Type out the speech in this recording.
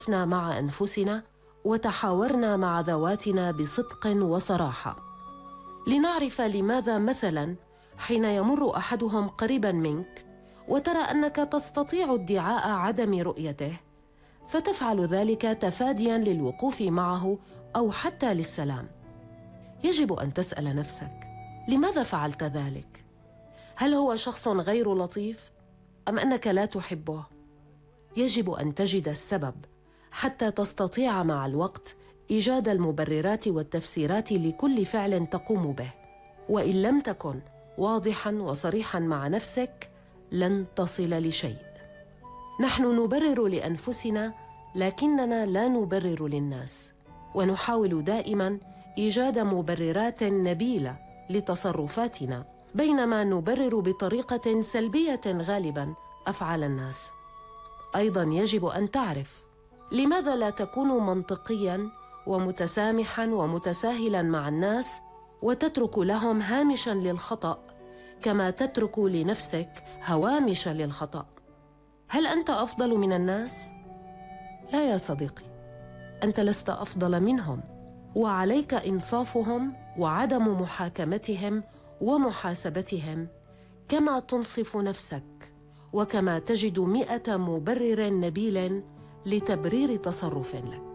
وقفنا مع أنفسنا وتحاورنا مع ذواتنا بصدق وصراحة لنعرف لماذا مثلا حين يمر أحدهم قريبا منك وترى أنك تستطيع ادعاء عدم رؤيته فتفعل ذلك تفاديا للوقوف معه أو حتى للسلام. يجب أن تسأل نفسك: لماذا فعلت ذلك؟ هل هو شخص غير لطيف أم أنك لا تحبه؟ يجب أن تجد السبب حتى تستطيع مع الوقت إيجاد المبررات والتفسيرات لكل فعل تقوم به. وإن لم تكن واضحاً وصريحاً مع نفسك لن تصل لشيء. نحن نبرر لأنفسنا لكننا لا نبرر للناس، ونحاول دائماً إيجاد مبررات نبيلة لتصرفاتنا، بينما نبرر بطريقة سلبية غالباً أفعال الناس. أيضاً يجب أن تعرف لماذا لا تكون منطقياً ومتسامحاً ومتساهلاً مع الناس وتترك لهم هامشاً للخطأ كما تترك لنفسك هوامش للخطأ. هل أنت أفضل من الناس؟ لا يا صديقي، أنت لست أفضل منهم، وعليك إنصافهم وعدم محاكمتهم ومحاسبتهم كما تنصف نفسك، وكما تجد 100 مبرر نبيل لتبرير تصرف لك.